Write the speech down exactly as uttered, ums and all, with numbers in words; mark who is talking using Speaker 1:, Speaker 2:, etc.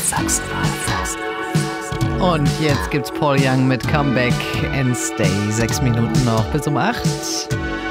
Speaker 1: Sachsen-Anhalt. Und jetzt gibt's Paul Young mit Comeback and Stay. Sechs Minuten noch bis um acht.